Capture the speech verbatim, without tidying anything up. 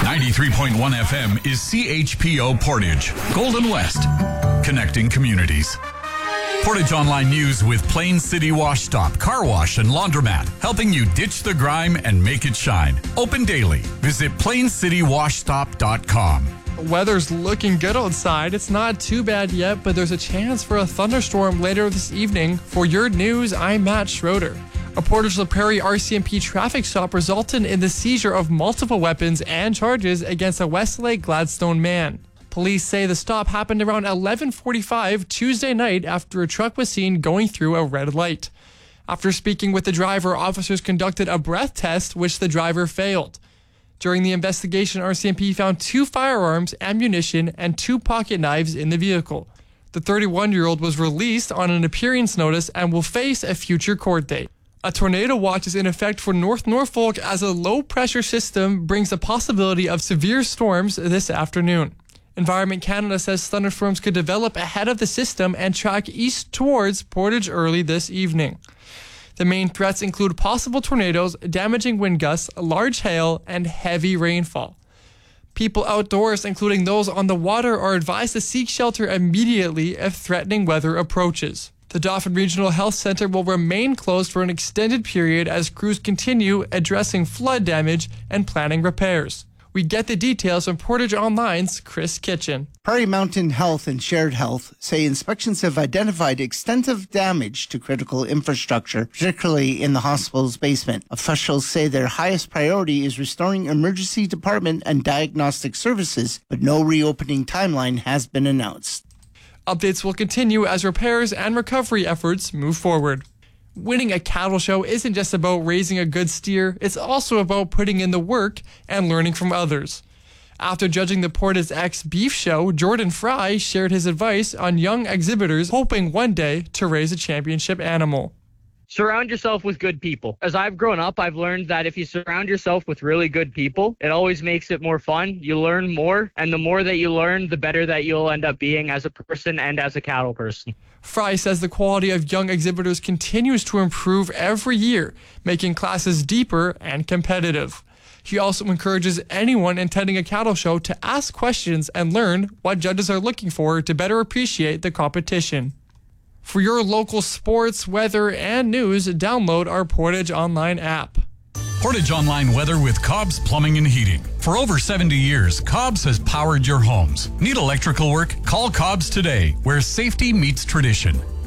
ninety-three point one F M is C H P O Portage, Golden West, connecting communities. Portage Online News with Plain City Wash Stop, Car Wash and Laundromat, helping you ditch the grime and make it shine. Open daily. Visit plain city wash stop dot com. Weather's looking good outside. It's not too bad yet, but there's a chance for a thunderstorm later this evening. For your news, I'm Matt Schroeder. A Portage La Prairie R C M P traffic stop resulted in the seizure of multiple weapons and charges against a Westlake Gladstone man. Police say the stop happened around eleven forty-five Tuesday night after a truck was seen going through a red light. After speaking with the driver, officers conducted a breath test, which the driver failed. During the investigation, R C M P found two firearms, ammunition, and two pocket knives in the vehicle. The thirty-one-year-old was released on an appearance notice and will face a future court date. A tornado watch is in effect for North Norfolk as a low-pressure system brings the possibility of severe storms this afternoon. Environment Canada says thunderstorms could develop ahead of the system and track east towards Portage early this evening. The main threats include possible tornadoes, damaging wind gusts, large hail, and heavy rainfall. People outdoors, including those on the water, are advised to seek shelter immediately if threatening weather approaches. The Dauphin Regional Health Center will remain closed for an extended period as crews continue addressing flood damage and planning repairs. We get the details from Portage Online's Chris Kitchen. Prairie Mountain Health and Shared Health say inspections have identified extensive damage to critical infrastructure, particularly in the hospital's basement. Officials say their highest priority is restoring emergency department and diagnostic services, but no reopening timeline has been announced. Updates will continue as repairs and recovery efforts move forward. Winning a cattle show isn't just about raising a good steer, it's also about putting in the work and learning from others. After judging the Portage X Beef Show, Jordan Fry shared his advice on young exhibitors hoping one day to raise a championship animal. Surround yourself with good people. As I've grown up, I've learned that if you surround yourself with really good people, it always makes it more fun. You learn more, and the more that you learn, the better that you'll end up being as a person and as a cattle person. Fry says the quality of young exhibitors continues to improve every year, making classes deeper and competitive. He also encourages anyone attending a cattle show to ask questions and learn what judges are looking for to better appreciate the competition. For your local sports, weather, and news, download our Portage Online app. Portage Online weather with Cobb's Plumbing and Heating. For over seventy years, Cobb's has powered your homes. Need electrical work? Call Cobb's today, where safety meets tradition.